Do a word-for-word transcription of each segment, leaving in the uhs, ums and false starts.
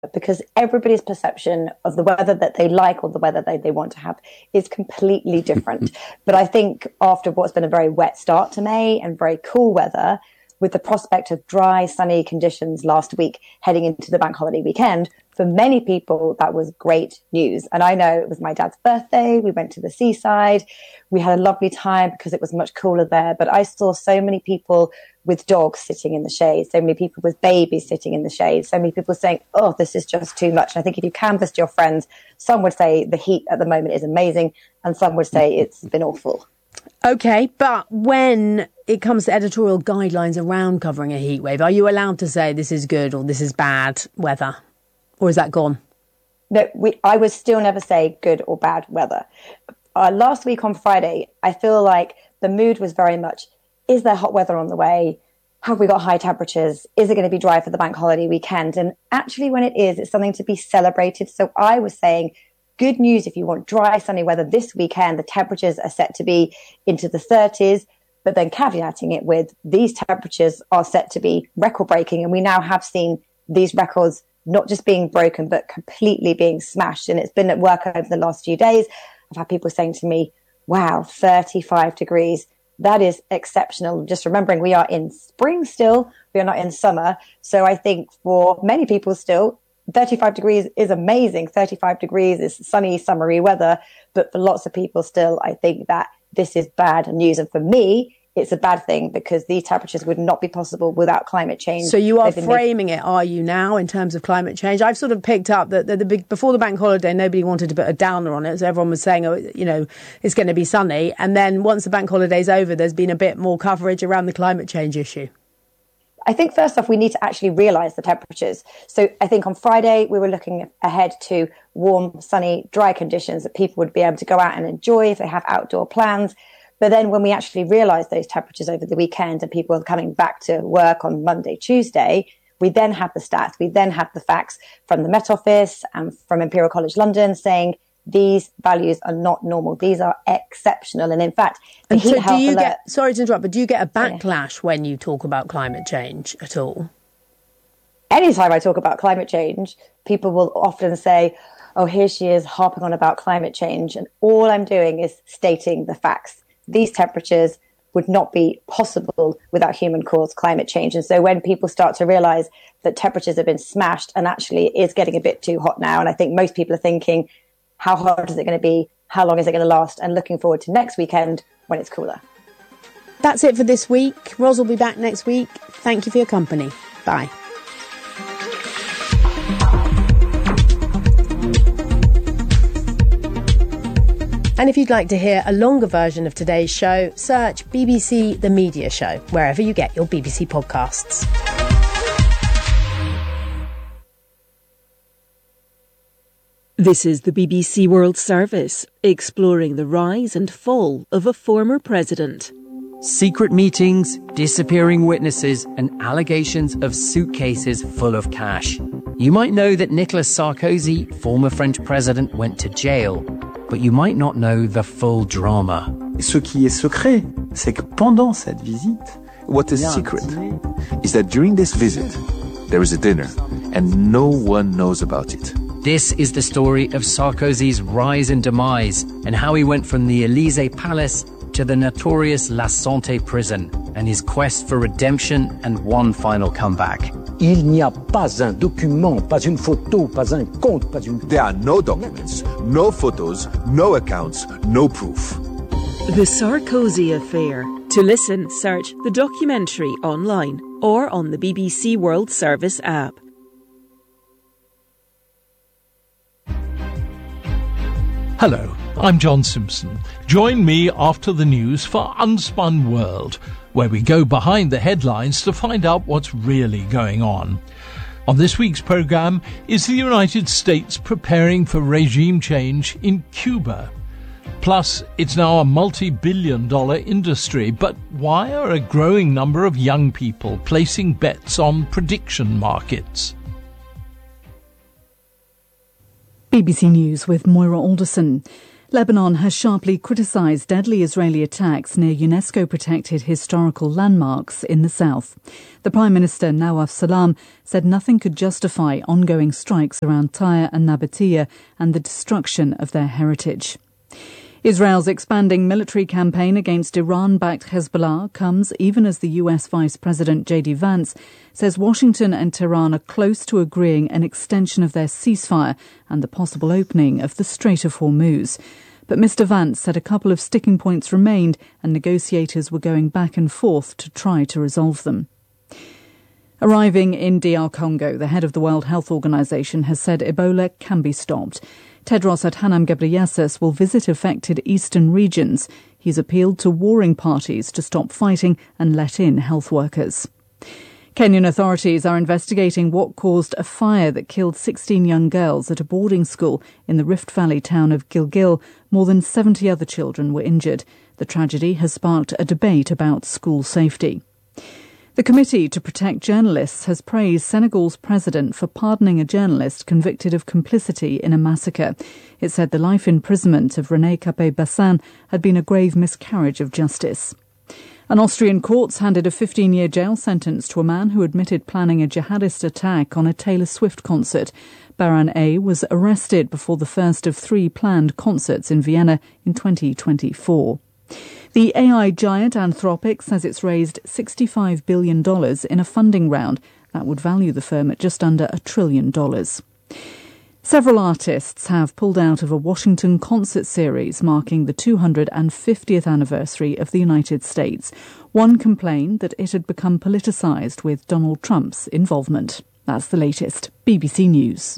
because everybody's perception of the weather that they like or the weather that they want to have is completely different. But I think after what's been a very wet start to May and very cool weather, with the prospect of dry, sunny conditions last week heading into the bank holiday weekend, for many people, that was great news. And I know it was my dad's birthday. We went to the seaside. We had a lovely time because it was much cooler there. But I saw so many people with dogs sitting in the shade, so many people with babies sitting in the shade, so many people saying, oh, this is just too much. And I think if you canvassed your friends, some would say the heat at the moment is amazing, and some would say it's been awful. OK, but when it comes to editorial guidelines around covering a heat wave, are you allowed to say this is good or this is bad weather? Or is that gone? No, we, I would still never say good or bad weather. Uh, last week on Friday, I feel like the mood was very much, is there hot weather on the way? Have we got high temperatures? Is it going to be dry for the bank holiday weekend? And actually, when it is, it's something to be celebrated. So I was saying, good news if you want dry, sunny weather this weekend. The temperatures are set to be into the thirties, but then caveating it with these temperatures are set to be record breaking. And we now have seen these records not just being broken, but completely being smashed. And it's been at work over the last few days. I've had people saying to me, wow, thirty-five degrees. That is exceptional. Just remembering we are in spring still. We are not in summer. So I think for many people still, thirty-five degrees is amazing. thirty-five degrees is sunny, summery weather. But for lots of people still, I think that this is bad news. And for me, it's a bad thing because these temperatures would not be possible without climate change. So you are framing it, are you now, in terms of climate change? I've sort of picked up that the, the big, before the bank holiday, nobody wanted to put a downer on it. So everyone was saying, oh, you know, it's going to be sunny. And then once the bank holiday's over, there's been a bit more coverage around the climate change issue. I think first off, we need to actually realise the temperatures. So I think on Friday, we were looking ahead to warm, sunny, dry conditions that people would be able to go out and enjoy if they have outdoor plans. But then when we actually realised those temperatures over the weekend and people were coming back to work on Monday, Tuesday, we then had the stats, we then had the facts from the Met Office and from Imperial College London saying these values are not normal. These are exceptional. And in fact, the and heat so health do you alert, get, sorry to interrupt, but do you get a backlash yeah. when you talk about climate change at all? Anytime I talk about climate change, people will often say, oh, here she is harping on about climate change. And all I'm doing is stating the facts. These temperatures would not be possible without human-caused climate change. And so when people start to realise that temperatures have been smashed and actually it is getting a bit too hot now, and I think most people are thinking, how hot is it going to be? How long is it going to last? And looking forward to next weekend when it's cooler. That's it for this week. Ros will be back next week. Thank you for your company. Bye. And if you'd like to hear a longer version of today's show, search B B C The Media Show, wherever you get your B B C podcasts. This is the B B C World Service, exploring the rise and fall of a former president. Secret meetings, disappearing witnesses, and allegations of suitcases full of cash. You might know that Nicolas Sarkozy, former French president, went to jail. But you might not know the full drama. Ce qui est secret, c'est que pendant cette visite, what is secret is that during this visit, there is a dinner, and no one knows about it. This is the story of Sarkozy's rise and demise, and how he went from the Élysée Palace to the notorious La Santé prison, and his quest for redemption and one final comeback. Il n'y a pas un document, pas une photo, pas un compte, pas une... There are no documents, no photos, no accounts, no proof. The Sarkozy Affair. To listen, search the documentary online or on the B B C World Service app. Hello, I'm John Simpson. Join me after the news for Unspun World, where we go behind the headlines to find out what's really going on. On this week's programme, is the United States preparing for regime change in Cuba? Plus, it's now a multi-billion dollar industry, but why are a growing number of young people placing bets on prediction markets? B B C News with Moira Alderson. Lebanon has sharply criticised deadly Israeli attacks near UNESCO-protected historical landmarks in the south. The Prime Minister, Nawaf Salam, said nothing could justify ongoing strikes around Tyre and Nabatea and the destruction of their heritage. Israel's expanding military campaign against Iran-backed Hezbollah comes even as the U S Vice President J D Vance says Washington and Tehran are close to agreeing an extension of their ceasefire and the possible opening of the Strait of Hormuz. But Mister Vance said a couple of sticking points remained and negotiators were going back and forth to try to resolve them. Arriving in D R Congo, the head of the World Health Organization has said Ebola can be stopped. Tedros Adhanom Ghebreyesus will visit affected eastern regions. He's appealed to warring parties to stop fighting and let in health workers. Kenyan authorities are investigating what caused a fire that killed sixteen young girls at a boarding school in the Rift Valley town of Gilgil. More than seventy other children were injured. The tragedy has sparked a debate about school safety. The Committee to Protect Journalists has praised Senegal's president for pardoning a journalist convicted of complicity in a massacre. It said the life imprisonment of René Capet-Bassin had been a grave miscarriage of justice. An Austrian court's handed a fifteen-year jail sentence to a man who admitted planning a jihadist attack on a Taylor Swift concert. Baran A. was arrested before the first of three planned concerts in Vienna in twenty twenty-four. The A I giant Anthropic says it's raised sixty-five billion dollars in a funding round. That would value the firm at just under a trillion dollars. Several artists have pulled out of a Washington concert series marking the two hundred fiftieth anniversary of the United States. One complained that it had become politicised with Donald Trump's involvement. That's the latest. B B C News.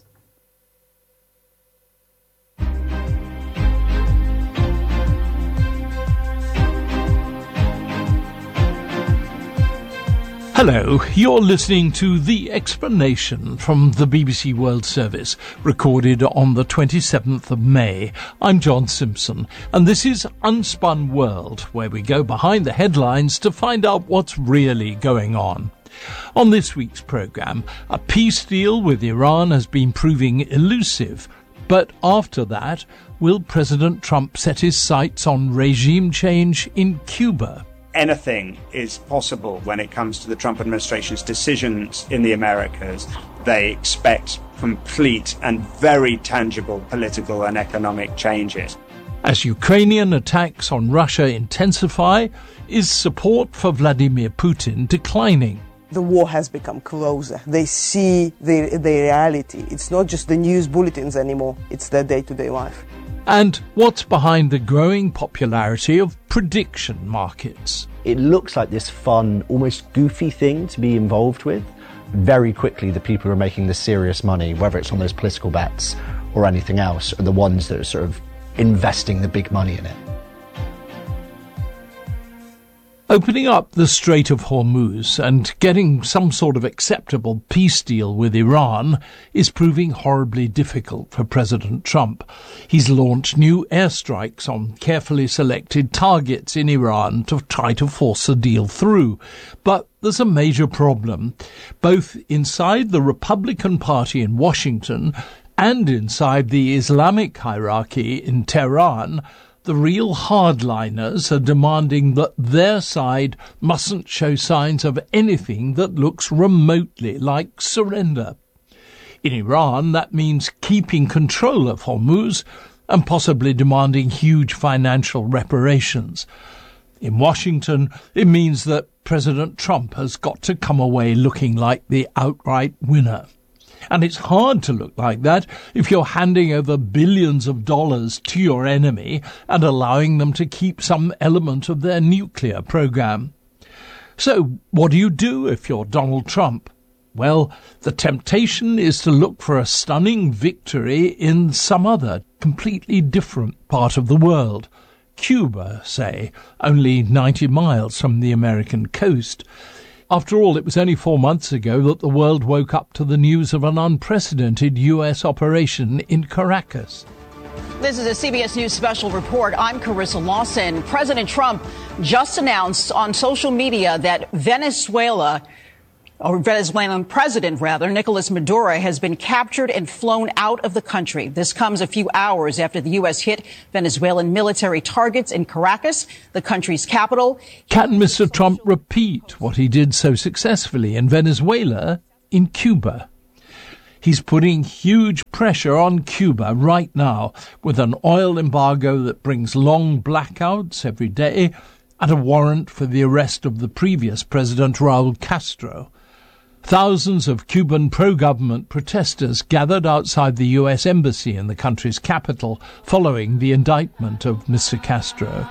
Hello, you're listening to The Explanation from the B B C World Service, recorded on the twenty-seventh of May. I'm John Simpson, and this is Unspun World, where we go behind the headlines to find out what's really going on. On this week's programme, a peace deal with Iran has been proving elusive. But after that, will President Trump set his sights on regime change in Cuba? Anything is possible when it comes to the Trump administration's decisions in the Americas. They expect complete and very tangible political and economic changes. As Ukrainian attacks on Russia intensify, is support for Vladimir Putin declining? The war has become closer. They see the, the reality. It's not just the news bulletins anymore. It's their day-to-day life. And what's behind the growing popularity of prediction markets? It looks like this fun, almost goofy thing to be involved with. Very quickly, the people who are making the serious money, whether it's on those political bets or anything else, are the ones that are sort of investing the big money in it. Opening up the Strait of Hormuz and getting some sort of acceptable peace deal with Iran is proving horribly difficult for President Trump. He's launched new airstrikes on carefully selected targets in Iran to try to force a deal through. But there's a major problem. Both inside the Republican Party in Washington and inside the Islamic hierarchy in Tehran, the real hardliners are demanding that their side mustn't show signs of anything that looks remotely like surrender. In Iran, that means keeping control of Hormuz and possibly demanding huge financial reparations. In Washington, it means that President Trump has got to come away looking like the outright winner. And it's hard to look like that if you're handing over billions of dollars to your enemy and allowing them to keep some element of their nuclear program. So what do you do if you're Donald Trump? Well, the temptation is to look for a stunning victory in some other, completely different part of the world. Cuba, say, only ninety miles from the American coast. After all, it was only four months ago that the world woke up to the news of an unprecedented U S operation in Caracas. This is a C B S News special report. I'm Carissa Lawson. President Trump just announced on social media that Venezuela or Venezuelan president, rather, Nicolas Maduro, has been captured and flown out of the country. This comes a few hours after the U S hit Venezuelan military targets in Caracas, the country's capital. Can Mister Trump repeat what he did so successfully in Venezuela in Cuba? He's putting huge pressure on Cuba right now with an oil embargo that brings long blackouts every day and a warrant for the arrest of the previous president, Raul Castro. Thousands of Cuban pro-government protesters gathered outside the U S embassy in the country's capital following the indictment of Mister Castro.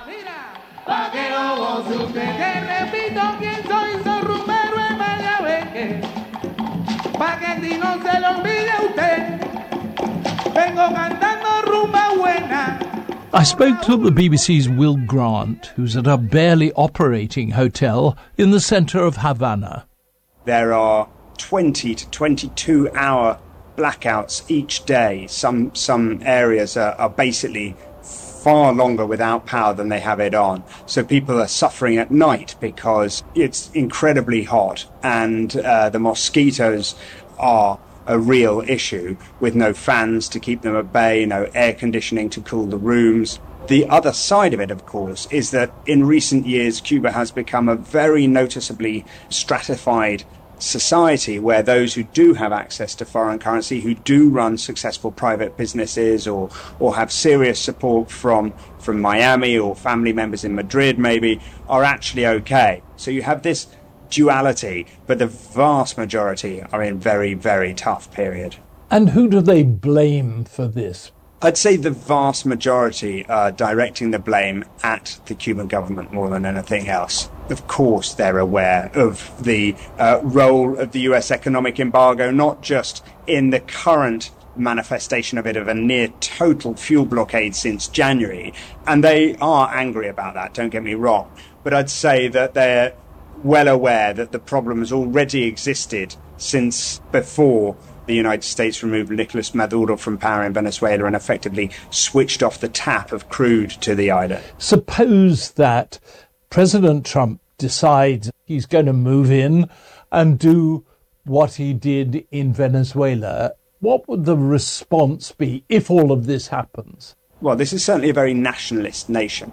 I spoke to the B B C's Will Grant, who's at a barely operating hotel in the centre of Havana. There are twenty to twenty-two hour blackouts each day. Some some areas are, are basically far longer without power than they have it on. So people are suffering at night because it's incredibly hot and uh, the mosquitoes are a real issue, with no fans to keep them at bay, no air conditioning to cool the rooms. The other side of it, of course, is that in recent years Cuba has become a very noticeably stratified society where those who do have access to foreign currency, who do run successful private businesses or or have serious support from from Miami or family members in Madrid maybe, are actually okay. So you have this duality, but the vast majority are in very, very tough period. And who do they blame for this? I'd say the vast majority are directing the blame at the Cuban government more than anything else. Of course, they're aware of the uh, role of the U S economic embargo, not just in the current manifestation of it of a near total fuel blockade since January, and they are angry about that, don't get me wrong. But I'd say that they're well aware that the problem has already existed since before the United States removed Nicolas Maduro from power in Venezuela and effectively switched off the tap of crude to the island. Suppose that President Trump decides he's going to move in and do what he did in Venezuela. What would the response be if all of this happens? Well, this is certainly a very nationalist nation,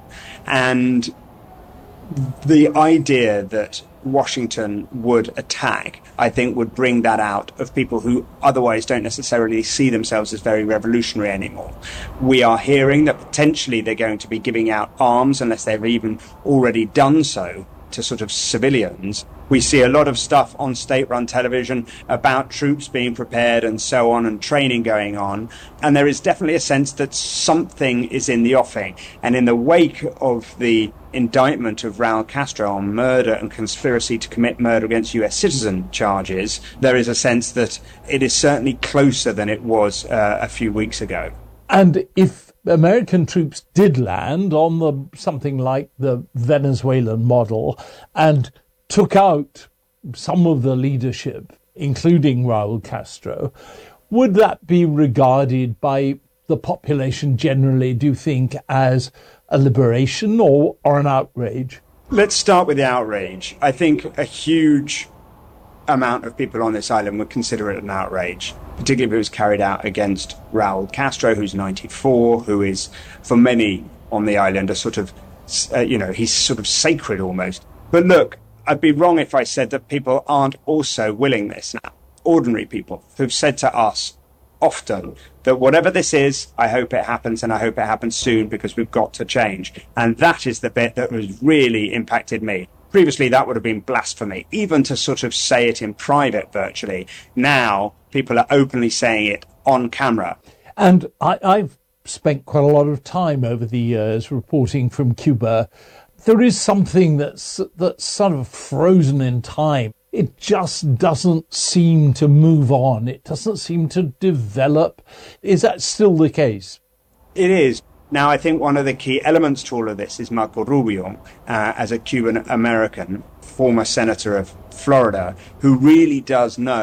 and the idea that Washington would attack, I think, would bring that out of people who otherwise don't necessarily see themselves as very revolutionary anymore. We are hearing that potentially they're going to be giving out arms, unless they've even already done so, to sort of civilians. We see a lot of stuff on state-run television about troops being prepared and so on, and training going on. And there is definitely a sense that something is in the offing. And in the wake of the indictment of Raul Castro on murder and conspiracy to commit murder against U S citizen charges, there is a sense that it is certainly closer than it was uh, a few weeks ago. And if American troops did land on the something like the Venezuelan model and took out some of the leadership, including Raul Castro, would that be regarded by the population generally, do you think, as a liberation or, or an outrage? Let's start with the outrage. I think a huge amount of people on this island would consider it an outrage, particularly if it was carried out against Raul Castro, who's ninety-four, who is, for many on the island, a sort of, uh, you know, he's sort of sacred almost. But look, I'd be wrong if I said that people aren't also willing this now. Ordinary people who've said to us often that whatever this is, I hope it happens, and I hope it happens soon, because we've got to change. And that is the bit that has really impacted me. Previously, that would have been blasphemy, even to sort of say it in private virtually. Now, people are openly saying it on camera. And I, I've spent quite a lot of time over the years reporting from Cuba. There is something that's, that's sort of frozen in time. It just doesn't seem to move on. It doesn't seem to develop. Is that still the case? It is. Now, I think one of the key elements to all of this is Marco Rubio, uh, as a Cuban-American, former senator of Florida, who really does know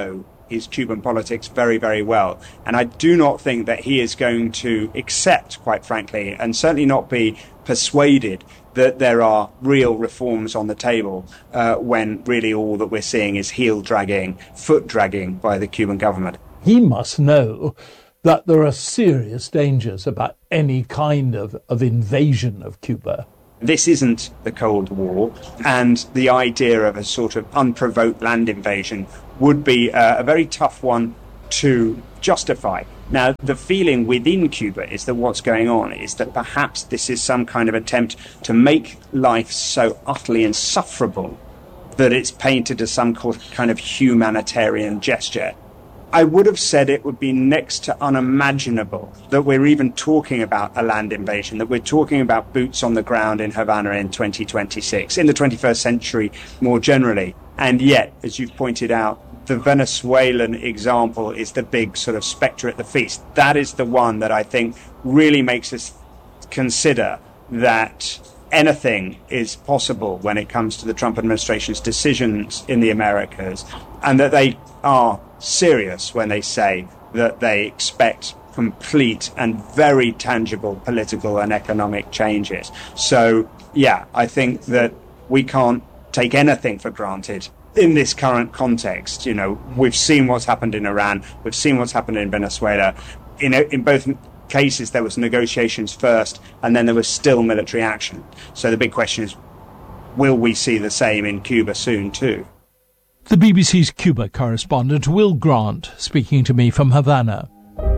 his Cuban politics very, very well. And I do not think that he is going to accept, quite frankly, and certainly not be persuaded that there are real reforms on the table uh, when really all that we're seeing is heel dragging, foot dragging by the Cuban government. He must know that there are serious dangers about any kind of, of invasion of Cuba. This isn't the Cold War, and the idea of a sort of unprovoked land invasion would be uh, a very tough one to justify. Now, the feeling within Cuba is that what's going on is that perhaps this is some kind of attempt to make life so utterly insufferable that it's painted as some kind of humanitarian gesture. I would have said it would be next to unimaginable that we're even talking about a land invasion, that we're talking about boots on the ground in Havana in twenty twenty-six, in the twenty-first century more generally. And yet, as you've pointed out, the Venezuelan example is the big sort of spectre at the feast. That is the one that I think really makes us consider that anything is possible when it comes to the Trump administration's decisions in the Americas, and that they are serious when they say that they expect complete and very tangible political and economic changes. So, yeah, I think that we can't take anything for granted in this current context. You know, we've seen what's happened in Iran, we've seen what's happened in Venezuela. In, in both cases, there was negotiations first, and then there was still military action. So the big question is, will we see the same in Cuba soon too? The B B C's Cuba correspondent Will Grant speaking to me from Havana.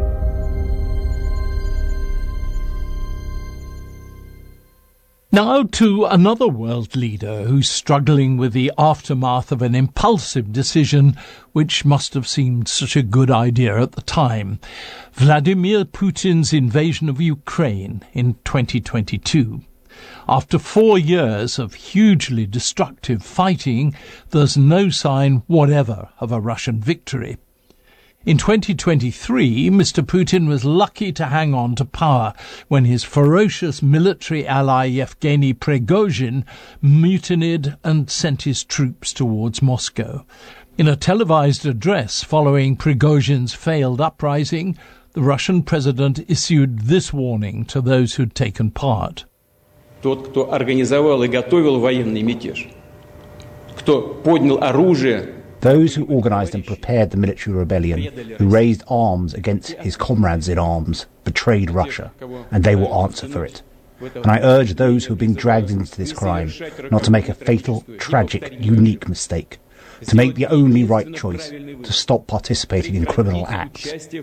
Now to another world leader who's struggling with the aftermath of an impulsive decision which must have seemed such a good idea at the time. Vladimir Putin's invasion of Ukraine in twenty twenty-two. After four years of hugely destructive fighting, there's no sign whatever of a Russian victory. In twenty twenty-three, Mister Putin was lucky to hang on to power when his ferocious military ally Yevgeny Prigozhin mutinied and sent his troops towards Moscow. In a televised address following Prigozhin's failed uprising, the Russian president issued this warning to those who'd taken part. Тот, кто организовал и готовил военный мятеж, кто поднял оружие. Those who organised and prepared the military rebellion, who raised arms against his comrades in arms, betrayed Russia, and they will answer for it. And I urge those who have been dragged into this crime not to make a fatal, tragic, unique mistake, to make the only right choice, to stop participating in criminal acts.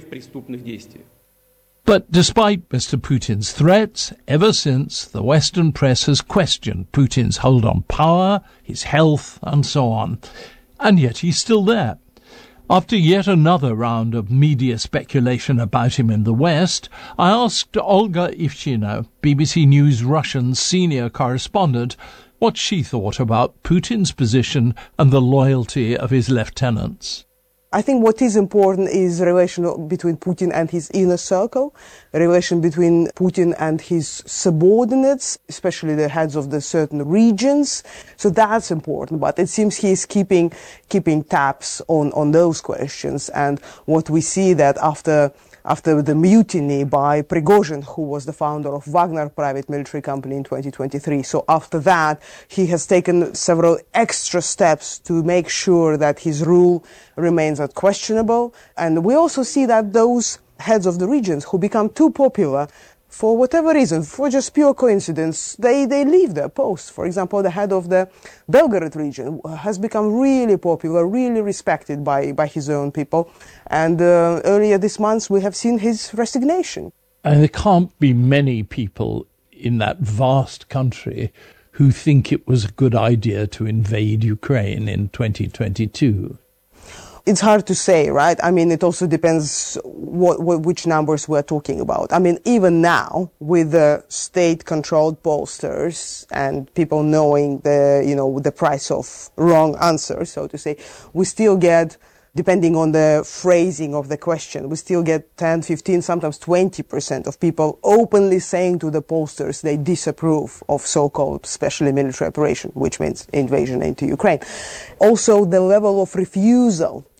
But despite Mister Putin's threats, ever since, the Western press has questioned Putin's hold on power, his health, and so on. And yet he's still there. After yet another round of media speculation about him in the West, I asked Olga Ivchina, B B C News Russian senior correspondent, what she thought about Putin's position and the loyalty of his lieutenants. I think what is important is the relation between Putin and his inner circle, a relation between Putin and his subordinates, especially the heads of the certain regions. So that's important. But it seems he is keeping keeping tabs on, on those questions. And what we see that after after the mutiny by Prigozhin, who was the founder of Wagner private military company in twenty twenty-three. So after that, he has taken several extra steps to make sure that his rule remains unquestionable. And we also see that those heads of the regions who become too popular, for whatever reason, for just pure coincidence, they, they leave their posts. For example, the head of the Belgorod region has become really popular, really respected by, by his own people. And uh, earlier this month, we have seen his resignation. And there can't be many people in that vast country who think it was a good idea to invade Ukraine in twenty twenty-two. It's hard to say, right? I mean, it also depends what, what, which numbers we're talking about. I mean, even now, with the state-controlled pollsters and people knowing the, you know, the price of wrong answers, so to say, we still get, depending on the phrasing of the question, we still get ten, fifteen, sometimes twenty percent of people openly saying to the pollsters they disapprove of so-called special military operation, which means invasion into Ukraine. Also, the level of refusal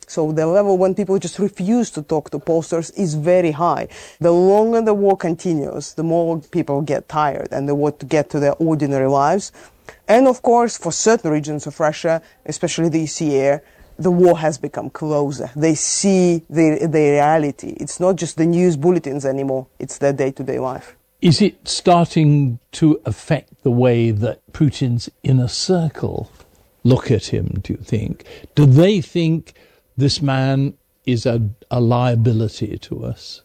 So the level when people just refuse to talk to pollsters is very high. The longer the war continues, the more people get tired and they want to get to their ordinary lives. And of course, for certain regions of Russia, especially the E C R, the war has become closer. They see the, the reality. It's not just the news bulletins anymore. It's their day-to-day life. Is it starting to affect the way that Putin's inner circle look at him, do you think? Do they think this man is a, a liability to us?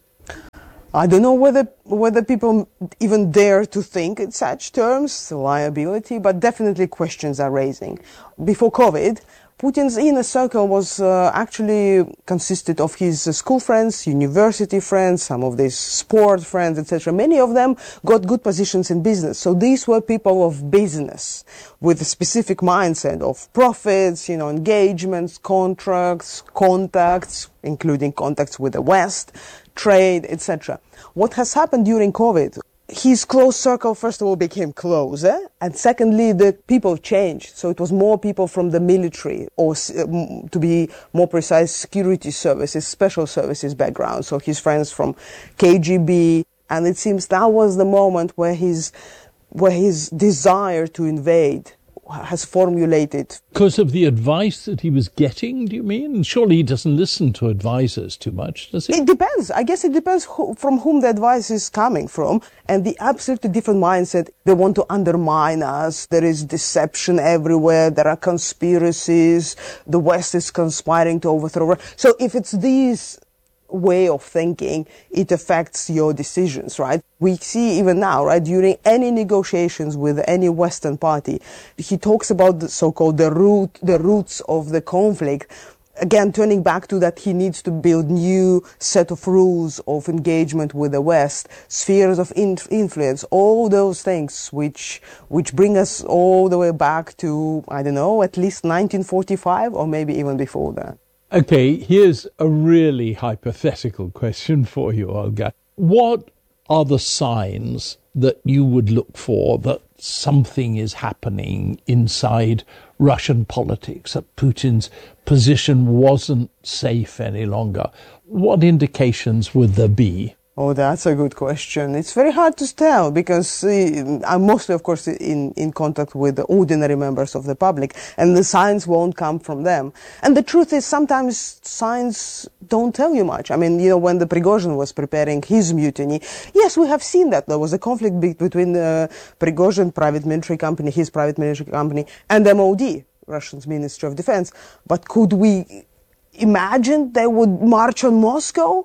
I don't know whether whether people even dare to think in such terms, liability, but definitely questions are raising. Before COVID, Putin's inner circle was uh, actually consisted of his uh, school friends, university friends, some of these sport friends, et cetera. Many of them got good positions in business. So these were people of business with a specific mindset of profits, you know, engagements, contracts, contacts, including contacts with the West, trade, et cetera. What has happened during COVID? His close circle, first of all, became closer, and secondly, the people changed. So it was more people from the military, or um, to be more precise, security services, special services background. So his friends from K G B, and it seems that was the moment where his, where his desire to invade has formulated. Because of the advice that he was getting, do you mean? Surely he doesn't listen to advisors too much, does he? It depends. I guess it depends who, from whom the advice is coming from. And the absolutely different mindset, they want to undermine us. There is deception everywhere. There are conspiracies. The West is conspiring to overthrow. So if it's these way of thinking, it affects your decisions, right? We see even now, right, during any negotiations with any Western party, he talks about the so-called the root, the roots of the conflict. Again, turning back to that, he needs to build new set of rules of engagement with the West, spheres of in- influence, all those things which which bring us all the way back to, I don't know, at least nineteen forty-five or maybe even before that. Okay, here's a really hypothetical question for you, Olga. What are the signs that you would look for that something is happening inside Russian politics, that Putin's position wasn't safe any longer? What indications would there be? Oh, that's a good question. It's very hard to tell because uh, I'm mostly, of course, in, in contact with the ordinary members of the public, and the signs won't come from them. And the truth is, sometimes signs don't tell you much. I mean, you know, when the Prigozhin was preparing his mutiny, yes, we have seen that. There was a conflict be- between the Prigozhin private military company, his private military company, and M O D, Russia's Ministry of Defense. But could we imagine they would march on Moscow?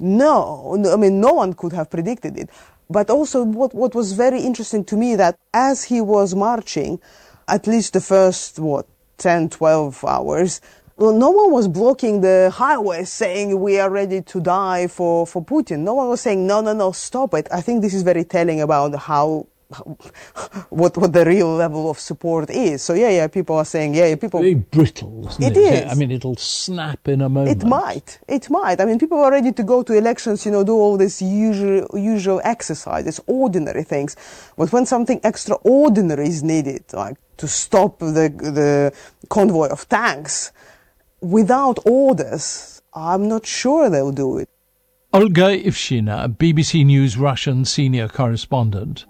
No, I mean, no one could have predicted it. But also what, what was very interesting to me that as he was marching, at least the first, what, ten, twelve hours, well, no one was blocking the highway saying we are ready to die for, for Putin. No one was saying, no, no, no, stop it. I think this is very telling about how what what the real level of support is. So yeah, yeah, people are saying, yeah, people. Very brittle, isn't it? It is. I mean, it'll snap in a moment. It might. It might. I mean, people are ready to go to elections, you know, do all this usual usual exercises, ordinary things. But when something extraordinary is needed, like to stop the the convoy of tanks, without orders, I'm not sure they'll do it. Olga Ivshina, B B C News Russian senior correspondent.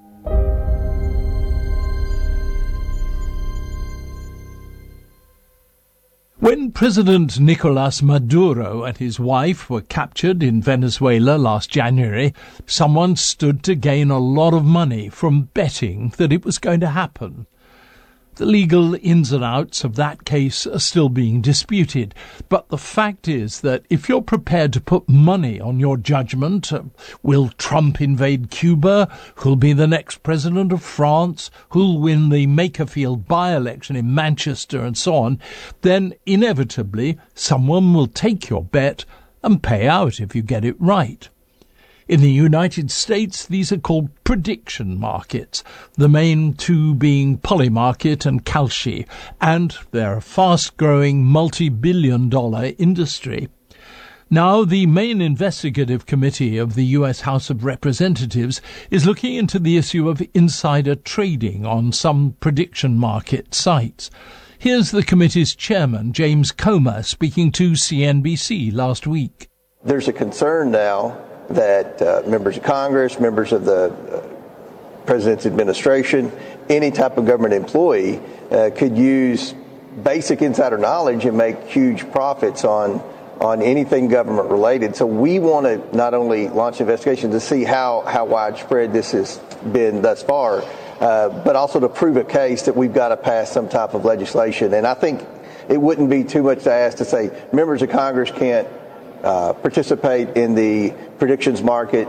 When President Nicolas Maduro and his wife were captured in Venezuela last January, someone stood to gain a lot of money from betting that it was going to happen. The legal ins and outs of that case are still being disputed, but the fact is that if you're prepared to put money on your judgment, uh, will Trump invade Cuba, who'll be the next president of France, who'll win the Makerfield by-election in Manchester and so on, then inevitably someone will take your bet and pay out if you get it right. In the United States, these are called prediction markets, the main two being Polymarket and Kalshi, and they're a fast-growing multi-billion dollar industry. Now, the main investigative committee of the U S House of Representatives is looking into the issue of insider trading on some prediction market sites. Here's the committee's chairman, James Comer, speaking to C N B C last week. There's a concern now that uh, members of Congress, members of the uh, President's administration, any type of government employee uh, could use basic insider knowledge and make huge profits on on anything government related. So we want to not only launch investigations to see how, how widespread this has been thus far, uh, but also to prove a case that we've got to pass some type of legislation. And I think it wouldn't be too much to ask to say members of Congress can't uh, participate in the predictions market.